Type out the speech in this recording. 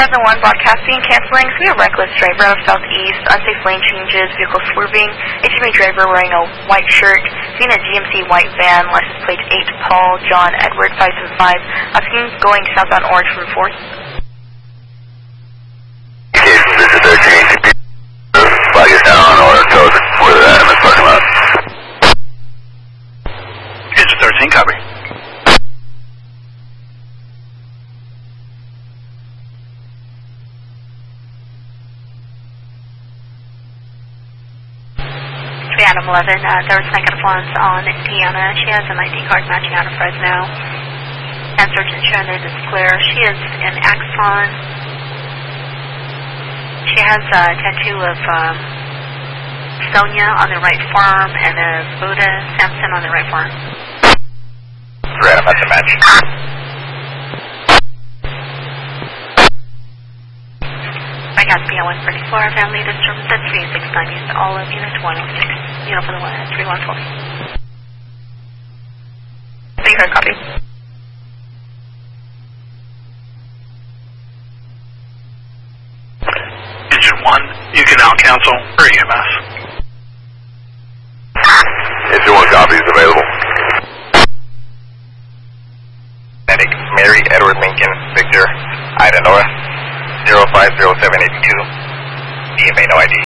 2001 broadcasting, canceling severe reckless driver out of southeast, unsafe lane changes, vehicle swerving, HMA driver wearing a white shirt, seen a GMC white van, license plate 8 Paul John Edward 575, asking going southbound Orange from 4th. This is 13. Flag is down or code for the MS parking lot. It's 13, copy. Adam 11, there was Megan Flans on Indiana. She has an ID card matching out of Fresno. And Sergeant Shannon is clear. She is in Axon. She has a tattoo of Sonia on the right forearm and a Buddha Samson on the right forearm. Adam at the match. I got BL134, family disturbance at 369 used all of unit 106, unit for the 3140. Thank you, copy. Engine 1, you can now cancel for EMS. Engine 1 copy is available. Medic Mary Edward Lincoln Victor Ida Nora 050782. EMA no ID.